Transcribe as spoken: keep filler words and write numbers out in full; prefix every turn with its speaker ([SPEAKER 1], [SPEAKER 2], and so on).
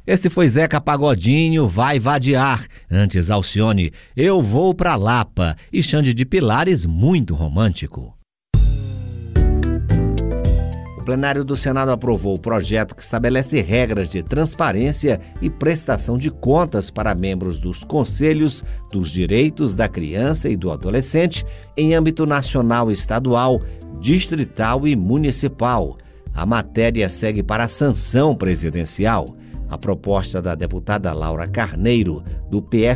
[SPEAKER 1] Esse foi Zeca Pagodinho, Vai Vadiar. Antes, Alcione, Eu Vou Pra Lapa. E Xande de Pilares, Muito Romântico. O plenário do Senado aprovou o projeto que estabelece regras de transparência e prestação de contas para membros dos conselhos dos direitos da criança e do adolescente em âmbito nacional, estadual, distrital e municipal. A matéria segue para a sanção presidencial. A proposta da deputada Laura Carneiro, do P S